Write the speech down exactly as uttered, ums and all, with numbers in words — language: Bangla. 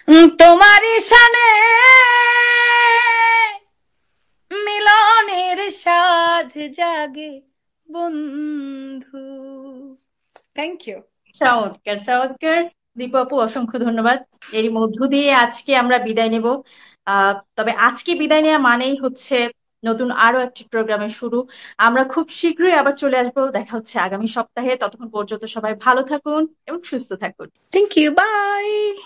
উম, তোমারই শানে মিলনের সাধ জাগে বন্ধু। Thank you. চমৎকার চমৎকার। দীপু আপু, অসংখ্য ধন্যবাদ। এর মধ্য দিয়ে আজকে আমরা বিদায় নেব। আহ তবে আজকে বিদায় নেওয়া মানেই হচ্ছে নতুন আরো একটি প্রোগ্রামের শুরু। আমরা খুব শীঘ্রই আবার চলে আসবো। দেখা হচ্ছে আগামী সপ্তাহে। ততক্ষণ পর্যন্ত সবাই ভালো থাকুন এবং সুস্থ থাকুন। Thank you, by.